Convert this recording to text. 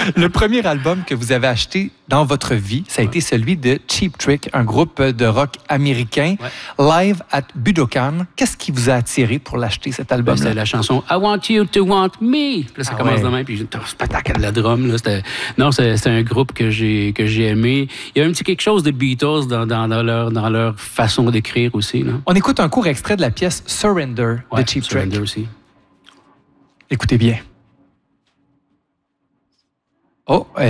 Le premier album que vous avez acheté dans votre vie, ça a été celui de Cheap Trick, un groupe de rock américain, live at Budokan. Qu'est-ce qui vous a attiré pour l'acheter, cet album-là? C'était la chanson I Want You to Want Me. Puis là, ça commence de même, puis j'ai un spectacle de la drum. Là, c'était un groupe que j'ai aimé. Il y a un petit quelque chose de Beatles dans leur façon d'écrire aussi. Là. On écoute un court extrait de la pièce Surrender de Cheap Trick. Surrender aussi. Écoutez bien. Oh,